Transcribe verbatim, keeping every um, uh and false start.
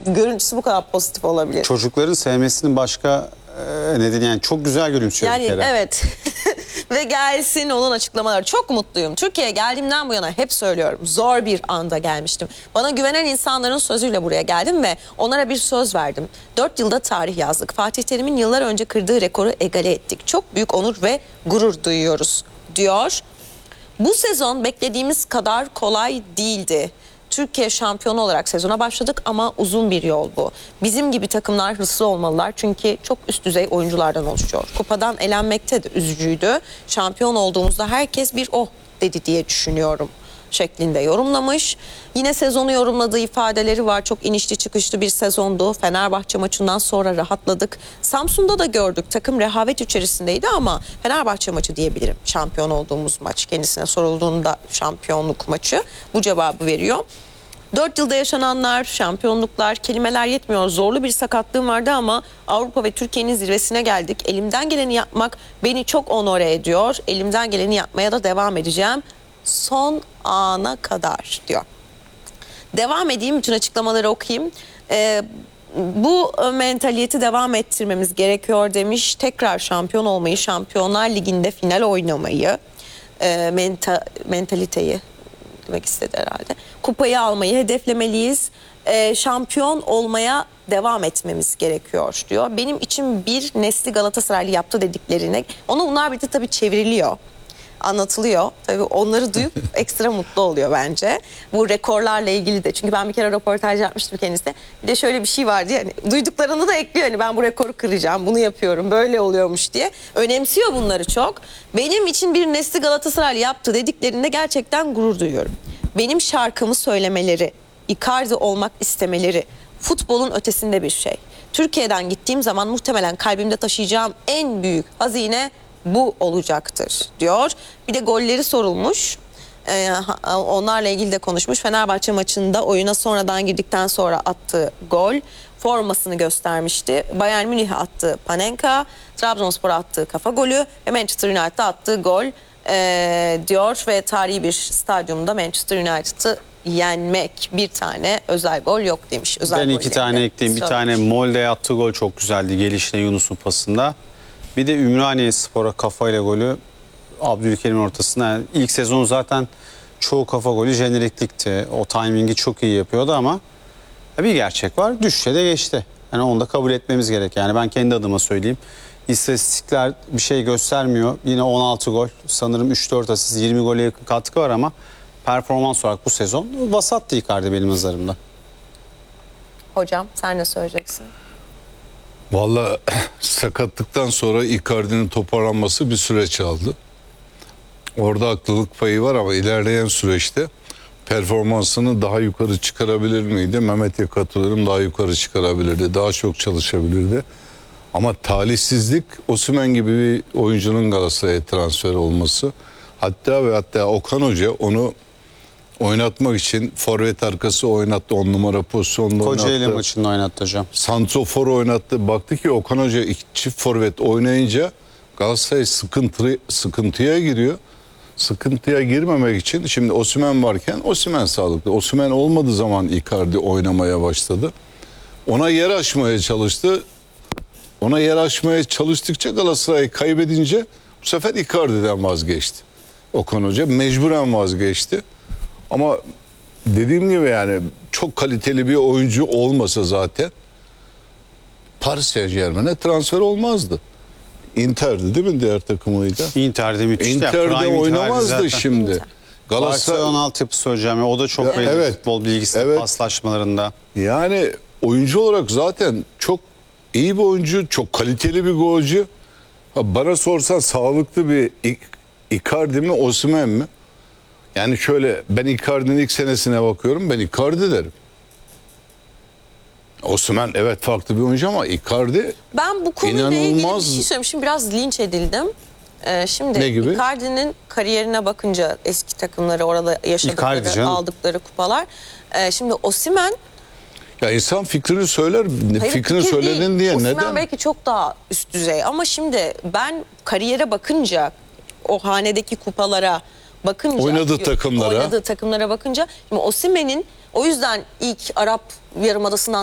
görüntüsü bu kadar pozitif olabilir. Çocukların sevmesinin başka e, nedeni, yani çok güzel gülümsüyor Yani bir kere. evet. Ve gelsin onun açıklamaları. Çok mutluyum. Türkiye'ye geldiğimden bu yana hep söylüyorum. Zor bir anda gelmiştim. Bana güvenen insanların sözüyle buraya geldim ve onlara bir söz verdim. Dört yılda tarih yazdık. Fatih Terim'in yıllar önce kırdığı rekoru egale ettik. Çok büyük onur ve gurur duyuyoruz diyor. Bu sezon beklediğimiz kadar kolay değildi. Türkiye şampiyonu olarak sezona başladık ama uzun bir yol bu. Bizim gibi takımlar hırslı olmalılar çünkü çok üst düzey oyunculardan oluşuyor. Kupadan elenmekte de üzücüydü. Şampiyon olduğumuzda herkes bir oh dedi diye düşünüyorum şeklinde yorumlamış. Yine sezonu yorumladığı ifadeleri var. Çok inişli çıkışlı bir sezondu. Fenerbahçe maçından sonra rahatladık. Samsun'da da gördük. Takım rehavet içerisindeydi ama Fenerbahçe maçı diyebilirim. Şampiyon olduğumuz maç. Kendisine sorulduğunda şampiyonluk maçı. Bu cevabı veriyor. Dört yılda yaşananlar, şampiyonluklar, kelimeler yetmiyor. Zorlu bir sakatlığım vardı ama Avrupa ve Türkiye'nin zirvesine geldik. Elimden geleni yapmak beni çok onore ediyor. Elimden geleni yapmaya da devam edeceğim. Son ana kadar diyor. Devam edeyim, bütün açıklamaları okuyayım. Ee, bu mentaliyeti devam ettirmemiz gerekiyor demiş. Tekrar şampiyon olmayı, Şampiyonlar Ligi'nde final oynamayı, e, menta, mentaliteyi demek istedi herhalde. Kupayı almayı hedeflemeliyiz. Ee, şampiyon olmaya devam etmemiz gerekiyor diyor. Benim için bir nesli Galatasaraylı yaptı dediklerine, onu bunlar bir de tabii çevriliyor. Anlatılıyor. Tabii onları duyup ekstra mutlu oluyor bence. Bu rekorlarla ilgili de. Çünkü ben bir kere röportaj yapmıştım kendisine. Bir de şöyle bir şey vardı yani, duyduklarını da ekliyor. Hani ben bu rekoru kıracağım, bunu yapıyorum, böyle oluyormuş diye. Önemsiyor bunları çok. Benim için bir nesli Galatasaray yaptı dediklerinde gerçekten gurur duyuyorum. Benim şarkımı söylemeleri, Icardi olmak istemeleri futbolun ötesinde bir şey. Türkiye'den gittiğim zaman muhtemelen kalbimde taşıyacağım en büyük hazine bu olacaktır diyor. Bir de golleri sorulmuş. Ee, onlarla ilgili de konuşmuş. Fenerbahçe maçında oyuna sonradan girdikten sonra attığı gol, formasını göstermişti. Bayern Münih'e attığı Panenka, Trabzonspor'a attığı kafa golü ve Manchester United'a attığı gol ee, diyor ve tarihi bir stadyumda Manchester United'ı yenmek, bir tane özel gol yok demiş. Özel ben iki tane ekleyeyim. Bir tane Molde'ye attığı gol çok güzeldi. Gelişine Yunus'un pasında. Bir de Ümraniye Spor'a kafayla golü Abdülkerim'in ortasına. Yani ilk sezon zaten çoğu kafa golü jeneriklikti. O timingi çok iyi yapıyordu ama bir gerçek var. Düşse de geçti. Yani onu da kabul etmemiz gerek. Yani ben kendi adıma söyleyeyim. İstatistikler bir şey göstermiyor. Yine on altı gol. Sanırım üç dört asist, yirmi gole yakın katkı var ama performans olarak bu sezon vasattı Icardi benim nazarımda. Hocam sen ne söyleyeceksin? Vallahi sakatlıktan sonra Icardi'nin toparlanması bir süreç aldı. Orada haklılık payı var ama ilerleyen süreçte performansını daha yukarı çıkarabilir miydi? Mehmet'e katılıyorum, daha yukarı çıkarabilirdi. Daha çok çalışabilirdi. Ama talihsizlik Osimhen gibi bir oyuncunun Galatasaray'a transfer olması. Hatta ve hatta Okan Hoca onu oynatmak için forvet arkası oynattı, on numara pozisyonda oynattı. Kocaeli maçında oynattı hocam. Santrofor oynattı. Baktı ki Okan Hoca iki çift forvet oynayınca Galatasaray sıkıntı, sıkıntıya giriyor. Sıkıntıya girmemek için şimdi Osimhen varken Osimhen sağlıklı. Osimhen olmadığı zaman Icardi oynamaya başladı. Ona yer açmaya çalıştı. Ona yer açmaya çalıştıkça Galatasaray kaybedince bu sefer Icardi'den vazgeçti. Okan Hoca mecburen vazgeçti. Ama dediğim gibi yani çok kaliteli bir oyuncu olmasa zaten Paris Saint-Germain'e transfer olmazdı. Inter'di değil mi diğer takımıydı? Inter'de müthiş. Inter'de oynamazdı şimdi. Galatasaray on altı yapısı hocam. O da çok belli evet, futbol bilgisi evet. paslaşmalarında. Yani oyuncu olarak zaten çok iyi bir oyuncu, çok kaliteli bir golcü. Bana sorsan sağlıklı bir Icardi mi, Osimhen mi? Yani şöyle, ben Icardi'nin ilk senesine bakıyorum, ben Icardi derim. Osimhen evet farklı bir oyuncu ama Icardi ben bu konuyla inanılmaz... ilgili bir şey söyleyeyim. Şimdi biraz linç edildim. Ee, şimdi ne gibi? Icardi'nin kariyerine bakınca eski takımları, orada yaşadıkları, aldıkları kupalar. Ee, şimdi Osimhen... Ya insan fikrini söyler, Hayır, fikrini fikir söyledin değil. diye Osimhen neden? belki çok daha üst düzey ama şimdi ben kariyere bakınca, o hanedeki kupalara bakınca, oynadığı takımlara oynadığı takımlara bakınca, şimdi Osimhen'in o yüzden ilk Arap Yarımadası'ndan